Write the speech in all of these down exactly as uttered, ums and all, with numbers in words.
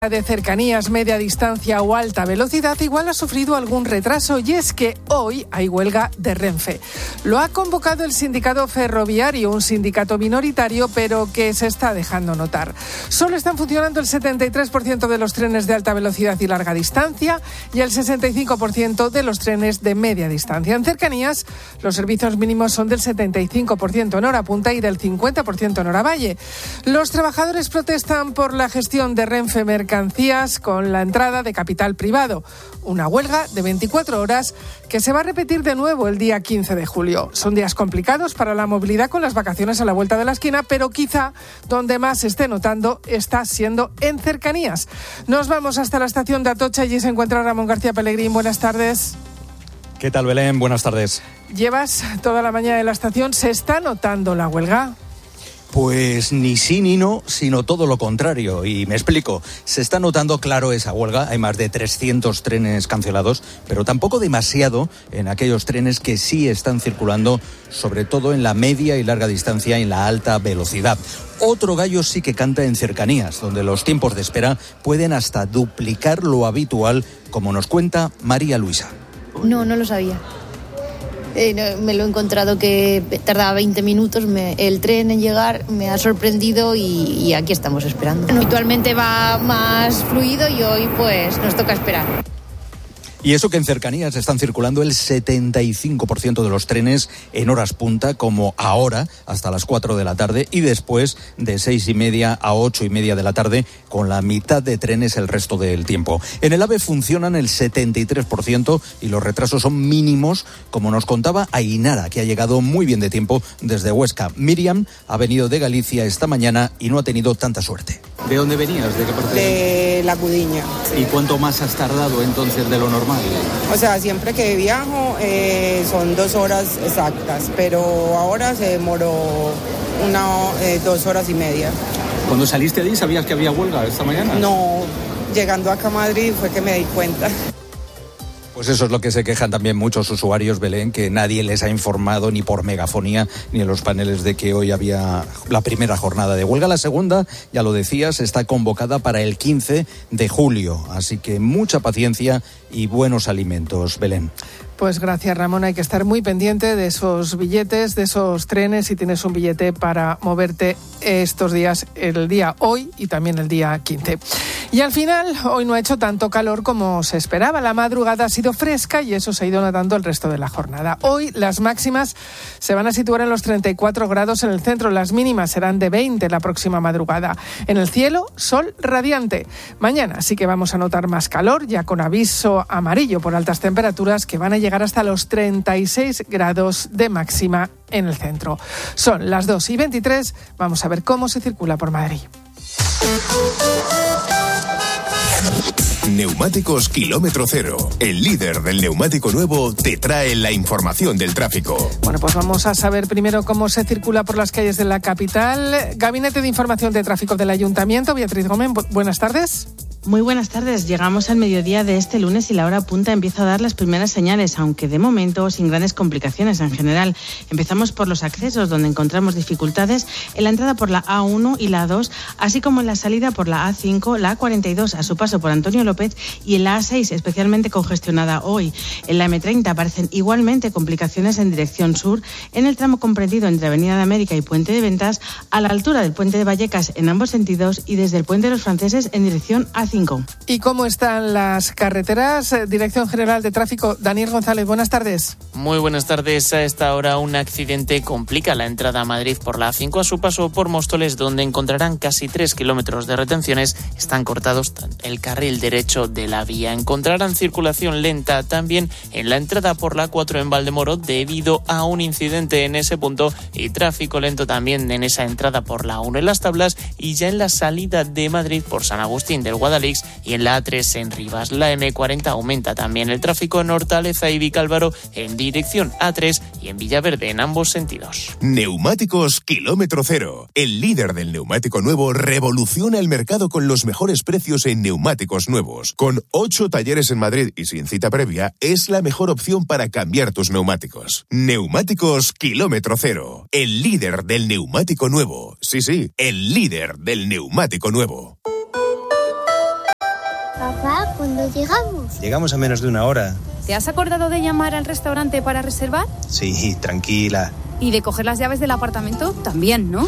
de cercanías, media distancia o alta velocidad igual ha sufrido algún retraso, y es que hoy hay huelga de Renfe. Lo ha convocado el sindicato ferroviario, un sindicato minoritario pero que se está dejando notar. Solo están funcionando el setenta y tres por ciento de los trenes de alta velocidad y larga distancia y el sesenta y cinco por ciento de los trenes de media distancia. En cercanías, los servicios mínimos son del setenta y cinco por ciento en hora punta y del cincuenta por ciento en hora valle. Los trabajadores protestan por la gestión de Renfe Mercancías con la entrada de capital privado. Una huelga de veinticuatro horas que se va a repetir de nuevo el día quince de julio. Son días complicados para la movilidad con las vacaciones a la vuelta de la esquina, pero quizá donde más se esté notando está siendo en cercanías. Nos vamos hasta la estación de Atocha. Allí se encuentra Ramón García Pellegrín. Buenas tardes. ¿Qué tal, Belén? Buenas tardes. Llevas toda la mañana en la estación. ¿Se está notando la huelga? Pues ni sí ni no, sino todo lo contrario. Y me explico. Se está notando claro esa huelga. Hay más de trescientos trenes cancelados, pero tampoco demasiado en aquellos trenes que sí están circulando, sobre todo en la media y larga distancia y en la alta velocidad. Otro gallo sí que canta en cercanías, donde los tiempos de espera pueden hasta duplicar lo habitual, como nos cuenta María Luisa. No, no lo sabía. Eh, no, me lo he encontrado que tardaba veinte minutos, me, el tren en llegar me ha sorprendido y, y aquí estamos esperando. Habitualmente va más fluido y hoy pues nos toca esperar. Y eso que en cercanías están circulando el setenta y cinco por ciento de los trenes en horas punta, como ahora, hasta las cuatro de la tarde, y después de seis y media a ocho y media de la tarde, con la mitad de trenes el resto del tiempo. En el AVE funcionan el setenta y tres por ciento y los retrasos son mínimos, como nos contaba Ainara, que ha llegado muy bien de tiempo desde Huesca. Miriam ha venido de Galicia esta mañana y no ha tenido tanta suerte. ¿De dónde venías? ¿De qué parte? De La Gudiña. Sí. ¿Y cuánto más has tardado entonces de lo normal? O sea, siempre que viajo eh, son dos horas exactas, pero ahora se demoró una, eh, dos horas y media. ¿Cuando saliste de ahí sabías que había huelga esta mañana? No, llegando acá a Madrid fue que me di cuenta. Pues eso es lo que se quejan también muchos usuarios, Belén, que nadie les ha informado ni por megafonía ni en los paneles de que hoy había la primera jornada de huelga. La segunda, ya lo decías, está convocada para el quince de julio. Así que mucha paciencia y buenos alimentos, Belén. Pues gracias, Ramón. Hay que estar muy pendiente de esos billetes, de esos trenes, si tienes un billete para moverte estos días, el día hoy y también el día quince. Y al final, hoy no ha hecho tanto calor como se esperaba. La madrugada ha sido fresca y eso se ha ido notando el resto de la jornada. Hoy las máximas se van a situar en los treinta y cuatro grados en el centro. Las mínimas serán de veinte la próxima madrugada. En el cielo, sol radiante. Mañana sí que vamos a notar más calor, ya con aviso amarillo por altas temperaturas que van a llegar hasta los treinta y seis grados de máxima en el centro. Son las dos y veintitrés. Vamos a ver cómo se circula por Madrid. Neumáticos Kilómetro Cero, el líder del neumático nuevo, te trae la información del tráfico. Bueno, pues vamos a saber primero cómo se circula por las calles de la capital. Gabinete de Información de Tráfico del Ayuntamiento, Beatriz Gómez, bu- buenas tardes. Muy buenas tardes. Llegamos al mediodía de este lunes y la hora punta empieza a dar las primeras señales, aunque de momento sin grandes complicaciones en general. Empezamos por los accesos, donde encontramos dificultades en la entrada por la A uno y la A dos, así como en la salida por la A cinco, la A cuarenta y dos a su paso por Antonio López y en la A seis, especialmente congestionada hoy. En la eme treinta aparecen igualmente complicaciones en dirección sur, en el tramo comprendido entre Avenida de América y Puente de Ventas, a la altura del Puente de Vallecas en ambos sentidos y desde el Puente de los Franceses en dirección A cinco. ¿Y cómo están las carreteras? Dirección General de Tráfico, Daniel González, buenas tardes. Muy buenas tardes. A esta hora un accidente complica la entrada a Madrid por la A cinco a su paso por Móstoles, donde encontrarán casi tres kilómetros de retenciones. Están cortados el carril derecho de la vía. Encontrarán circulación lenta también en la entrada por la A cuatro en Valdemoro debido a un incidente en ese punto y tráfico lento también en esa entrada por la A uno en Las Tablas y ya en la salida de Madrid por San Agustín del Guadalix y en la A tres en Rivas. La eme cuarenta aumenta también el tráfico en Hortaleza y Vicálvaro en dirección A tres y en Villaverde en ambos sentidos. Neumáticos Kilómetro Cero, el líder del neumático nuevo, revoluciona el mercado con los mejores precios en neumáticos nuevos. Con ocho talleres en Madrid y sin cita previa, es la mejor opción para cambiar tus neumáticos. Neumáticos Kilómetro Cero, el líder del neumático nuevo. Sí, sí, el líder del neumático nuevo. Papá, ¿cuándo llegamos? Llegamos a menos de una hora. ¿Te has acordado de llamar al restaurante para reservar? Sí, tranquila. ¿Y de coger las llaves del apartamento? También, ¿no?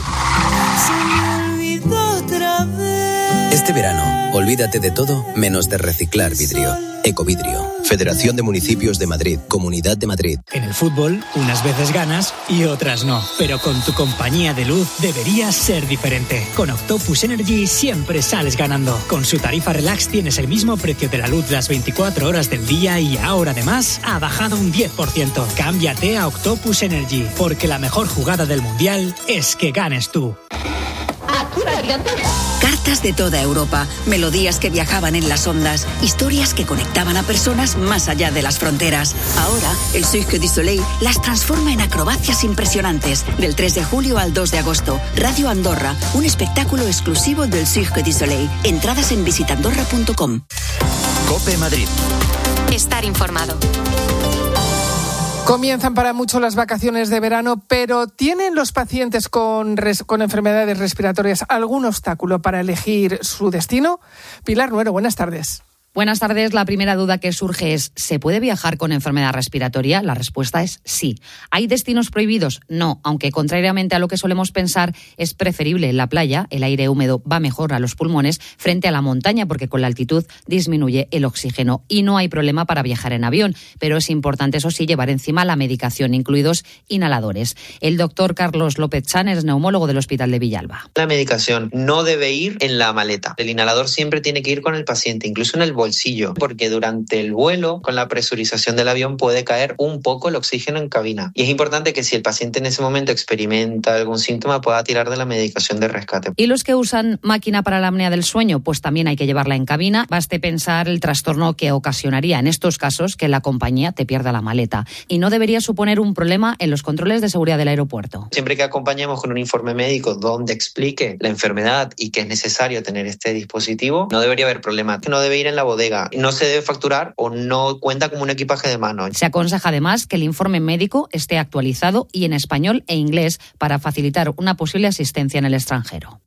Este verano, olvídate de todo menos de reciclar vidrio. Ecovidrio, Federación de Municipios de Madrid, Comunidad de Madrid. En el fútbol, unas veces ganas y otras no. Pero con tu compañía de luz deberías ser diferente. Con Octopus Energy siempre sales ganando. Con su tarifa Relax tienes el mismo precio de la luz las veinticuatro horas del día y ahora además ha bajado un diez por ciento. Cámbiate a Octopus Energy, porque la mejor jugada del Mundial es que ganes tú. Cartas de toda Europa, melodías que viajaban en las ondas, historias que conectaban a personas más allá de las fronteras. Ahora, el Cirque du Soleil las transforma en acrobacias impresionantes. Del tres de julio al dos de agosto, Radio Andorra, un espectáculo exclusivo del Cirque du Soleil. Entradas en visitandorra punto com. COPE Madrid. Estar informado. Comienzan para muchos las vacaciones de verano, pero ¿tienen los pacientes con, res, con enfermedades respiratorias algún obstáculo para elegir su destino? Pilar Nuero, buenas tardes. Buenas tardes. La primera duda que surge es, ¿se puede viajar con enfermedad respiratoria? La respuesta es sí. ¿Hay destinos prohibidos? No, aunque contrariamente a lo que solemos pensar, es preferible en la playa. El aire húmedo va mejor a los pulmones frente a la montaña porque con la altitud disminuye el oxígeno y no hay problema para viajar en avión. Pero es importante, eso sí, llevar encima la medicación, incluidos inhaladores. El doctor Carlos López Chan es neumólogo del Hospital de Villalba. La medicación no debe ir en la maleta. El inhalador siempre tiene que ir con el paciente, incluso en el bolsillo. bolsillo, porque durante el vuelo, con la presurización del avión, puede caer un poco el oxígeno en cabina. Y es importante que si el paciente en ese momento experimenta algún síntoma, pueda tirar de la medicación de rescate. ¿Y los que usan máquina para la apnea del sueño? Pues también hay que llevarla en cabina. Baste pensar el trastorno que ocasionaría en estos casos que la compañía te pierda la maleta. Y no debería suponer un problema en los controles de seguridad del aeropuerto. Siempre que acompañemos con un informe médico donde explique la enfermedad y que es necesario tener este dispositivo, no debería haber problema. No debe ir en la bodega, no se debe facturar o no cuenta como un equipaje de mano. Se aconseja además que el informe médico esté actualizado y en español e inglés para facilitar una posible asistencia en el extranjero.